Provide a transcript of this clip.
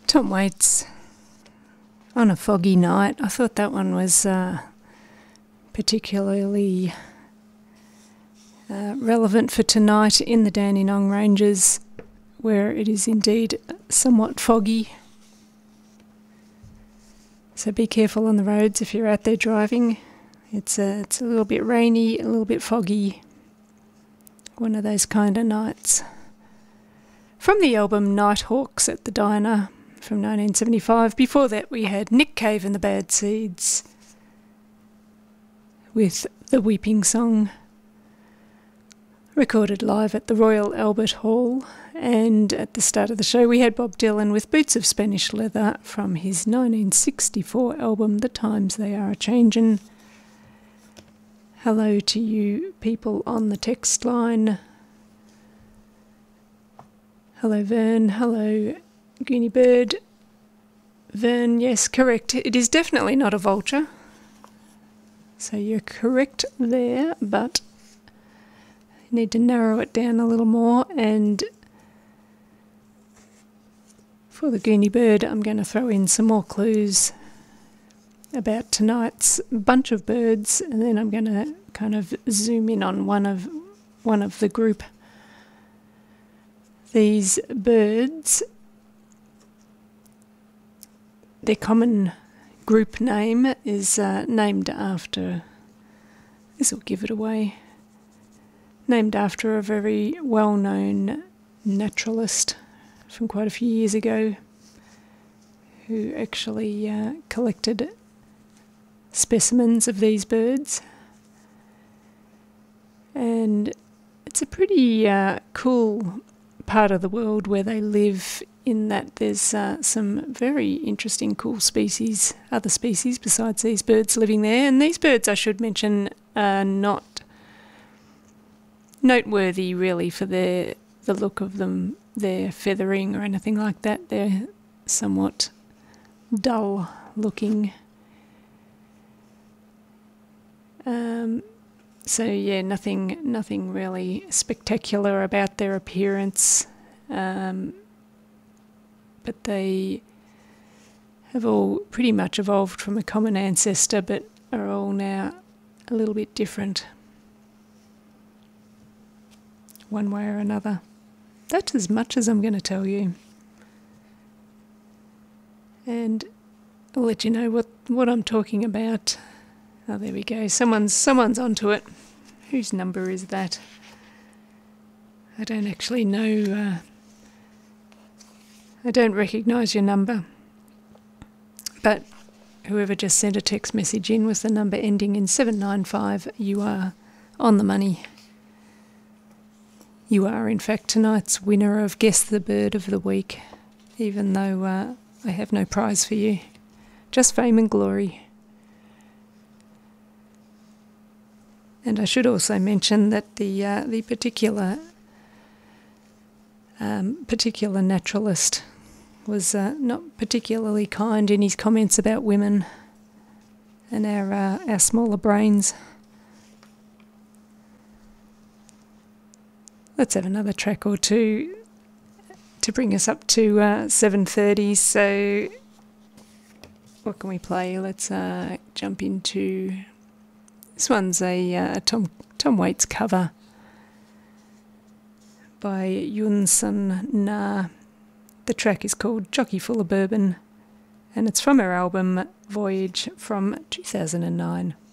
Tom Waits, On a Foggy Night. I thought that one was particularly relevant for tonight in the Dandenong Ranges, where it is indeed somewhat foggy. So be careful on the roads if you're out there driving. It's a little bit rainy, a little bit foggy. One of those kind of nights. From the album Nighthawks at the Diner from 1975. Before that we had Nick Cave and the Bad Seeds with The Weeping Song, recorded live at the Royal Albert Hall. And at the start of the show we had Bob Dylan with Boots of Spanish Leather from his 1964 album The Times They Are A-Changin'. Hello to you people on the text line. Hello Vern, hello Goonie Bird. Vern, yes, correct. It is definitely not a vulture. So you're correct there, but you need to narrow it down a little more. And for the Goonie Bird, I'm going to throw in some more clues about tonight's bunch of birds, and then I'm going to kind of zoom in on one of the group. These birds, their common group name is named after, this will give it away, named after a very well-known naturalist from quite a few years ago who actually collected specimens of these birds. And it's a pretty cool part of the world where they live, in that there's some very interesting cool species, other species besides these birds living there. And these birds, I should mention, are not noteworthy really for the look of them, their feathering or anything like that. They're somewhat dull looking. So yeah, nothing really spectacular about their appearance, but they have all pretty much evolved from a common ancestor, but are all now a little bit different, one way or another. That's as much as I'm going to tell you, and I'll let you know what I'm talking about. Oh, there we go. Someone's onto it. Whose number is that? I don't actually know. I don't recognise your number. But whoever just sent a text message in with the number ending in 795, you are on the money. You are, in fact, tonight's winner of Guess the Bird of the Week, even though I have no prize for you. Just fame and glory. And I should also mention that the particular naturalist was not particularly kind in his comments about women and our smaller brains. Let's have another track or two to bring us up to 7:30. So what can we play? Let's jump into... This one's a Tom Waits cover by Yun Sun Na. The track is called Jockey Full of Bourbon, and it's from her album Voyage from 2009.